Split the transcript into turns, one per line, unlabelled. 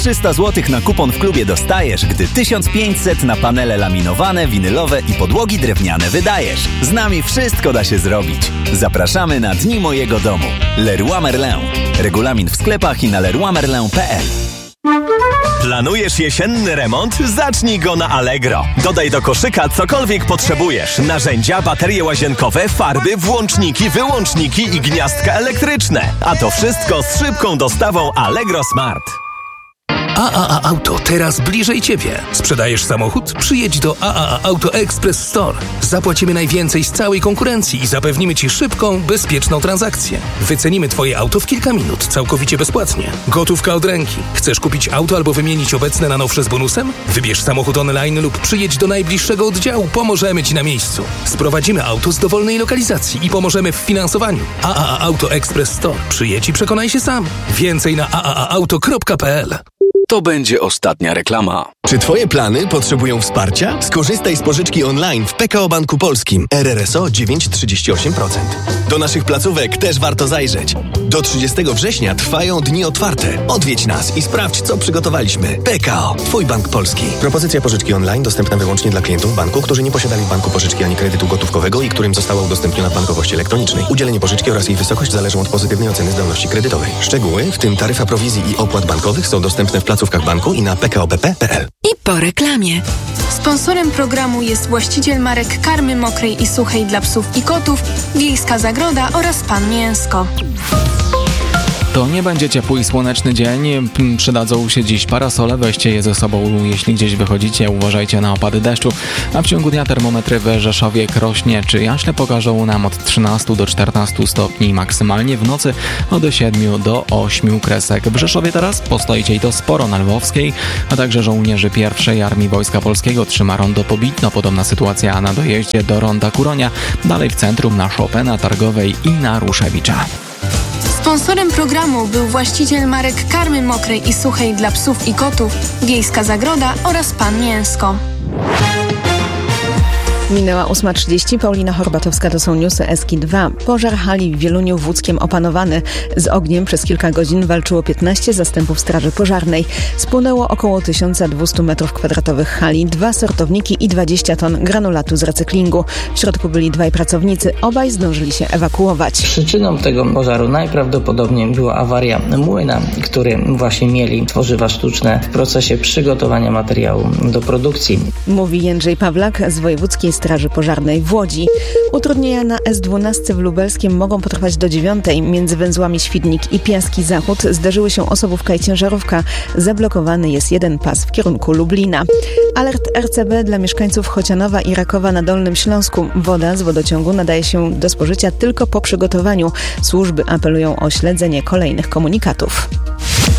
300 zł na kupon w klubie dostajesz, gdy 1500 na panele laminowane, winylowe i podłogi drewniane wydajesz. Z nami wszystko da się zrobić. Zapraszamy na Dni Mojego Domu. Leroy Merlin. Regulamin w sklepach i na leroymerlin.pl.
Planujesz jesienny remont? Zacznij go na Allegro. Dodaj do koszyka cokolwiek potrzebujesz. Narzędzia, baterie łazienkowe, farby, włączniki, wyłączniki i gniazdka elektryczne. A to wszystko z szybką dostawą Allegro Smart.
AAA Auto teraz bliżej Ciebie. Sprzedajesz samochód? Przyjedź do AAA Auto Express Store. Zapłacimy najwięcej z całej konkurencji i zapewnimy Ci szybką, bezpieczną transakcję. Wycenimy Twoje auto w kilka minut, całkowicie bezpłatnie. Gotówka od ręki. Chcesz kupić auto albo wymienić obecne na nowsze z bonusem? Wybierz samochód online lub przyjedź do najbliższego oddziału. Pomożemy Ci na miejscu. Sprowadzimy auto z dowolnej lokalizacji i pomożemy w finansowaniu. AAA Auto Express Store. Przyjedź i przekonaj się sam. Więcej na aaauto.pl.
To będzie ostatnia reklama.
Czy Twoje plany potrzebują wsparcia? Skorzystaj z pożyczki online w PKO Banku Polskim. RRSO 9,38%. Do naszych placówek też warto zajrzeć. Do 30 września trwają dni otwarte. Odwiedź nas i sprawdź, co przygotowaliśmy. PKO, Twój Bank Polski. Propozycja pożyczki online dostępna wyłącznie dla klientów banku, którzy nie posiadali w banku pożyczki ani kredytu gotówkowego i którym została udostępniona w bankowości elektronicznej. Udzielenie pożyczki oraz jej wysokość zależą od pozytywnej oceny zdolności kredytowej. Szczegóły, w tym taryfa prowizji i opłat bankowych, są dostępne w placówkach banku i na pkobp.pl.
I po reklamie. Sponsorem programu jest właściciel marek karmy mokrej i suchej dla psów i kotów, Wiejska Zagroda oraz Pan Mięsko.
To nie będzie ciepły i słoneczny dzień. Przydadzą się dziś parasole, weźcie je ze sobą, jeśli gdzieś wychodzicie, uważajcie na opady deszczu. A w ciągu dnia termometry w Rzeszowie, Krośnie czy Jaśle pokażą nam od 13 do 14 stopni maksymalnie, w nocy od 7 do 8 kresek. W Rzeszowie teraz postoicie i to sporo na Lwowskiej, a także żołnierzy pierwszej Armii Wojska Polskiego trzyma rondo Pobitno. Podobna sytuacja na dojeździe do ronda Kuronia, dalej w centrum na Chopina, Targowej i na Ruszewicza.
Sponsorem programu był właściciel marek karmy mokrej i suchej dla psów i kotów, Wiejska Zagroda oraz Pan Mięsko.
Minęła 8:30. Paulina Horbatowska, to są newsy Eski 2. Pożar hali w Wieluniu w Łódzkiem opanowany. Z ogniem przez kilka godzin walczyło 15 zastępów straży pożarnej. Spłonęło około 1200 m2 hali, 2 sortowniki i 20 ton granulatu z recyklingu. W środku byli 2 pracownicy. Obaj zdążyli się ewakuować.
Przyczyną tego pożaru najprawdopodobniej była awaria młyna, który właśnie mieli tworzywa sztuczne w procesie przygotowania materiału do produkcji.
Mówi Jędrzej Pawlak z Wojewódzkiej Straży Pożarnej w Łodzi. Utrudnienia na S12 w Lubelskiem mogą potrwać do 9:00. Między węzłami Świdnik i Piaski Zachód zdarzyły się osobówka i ciężarówka. Zablokowany jest jeden pas w kierunku Lublina. Alert RCB dla mieszkańców Chocianowa i Rakowa na Dolnym Śląsku. Woda z wodociągu nadaje się do spożycia tylko po przygotowaniu. Służby apelują o śledzenie kolejnych komunikatów.